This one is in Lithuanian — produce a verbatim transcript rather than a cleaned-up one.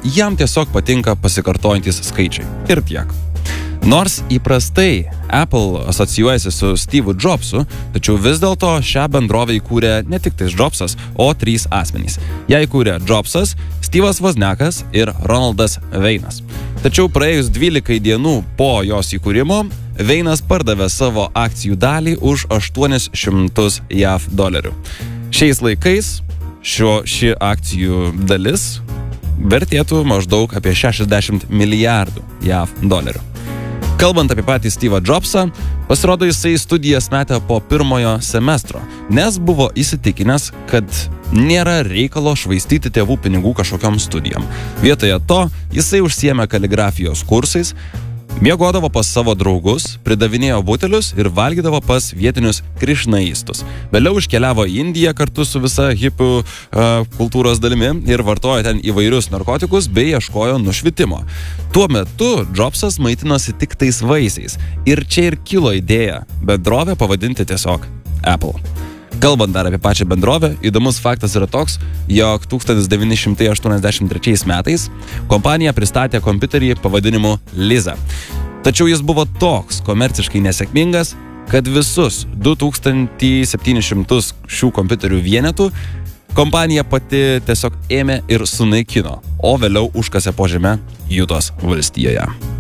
jam tiesiog patinka pasikartojantis skaičiai. Ir tiek. Nors įprastai Apple asocijuojasi su Steve'u Jobsu, tačiau vis dėlto šią bendrovę įkūrė ne tik tais Jobsas, o trys asmenys. Ją įkūrė Jobsas, Steve'as Wozniakas ir Ronaldas Veinas. Tačiau praėjus dvylikai dienų po jos įkūrimo, Veinas pardavė savo akcijų dalį už aštuonis šimtus jav dolerių. Šiais laikais šio, ši akcijų dalis vertėtų maždaug apie šešiasdešimt milijardų jav dolerių. Kalbant apie patį Steve'ą Jobsą, pasirodo jisai studijas metė po pirmojo semestro, nes buvo įsitikinęs, kad nėra reikalo švaistyti tėvų pinigų kažkokiom studijom. Vietoje to jisai užsiėmė kaligrafijos kursais, miegodavo pas savo draugus, pridavinėjo butelius ir valgydavo pas vietinius krišnaistus. Vėliau iškeliavo į Indiją kartu su visa hipių uh, kultūros dalimi ir vartojo ten įvairius narkotikus bei ieškojo nušvitimo. Tuo metu Jobsas maitinosi tik tais vaisiais ir čia ir kilo idėja bendrovę pavadinti tiesiog Apple. Kalbant dar apie pačią bendrovę, įdomus faktas yra toks, jog tūkstantis devyni šimtai aštuoniasdešimt trečiais metais kompanija pristatė kompiuterį pavadinimu Lisa. Tačiau jis buvo toks komerciškai nesėkmingas, kad visus du tūkstančius septynis šimtus šių kompiuterių vienetų kompanija pati tiesiog ėmė ir sunaikino, o vėliau užkasė po žeme Jutos valstijoje.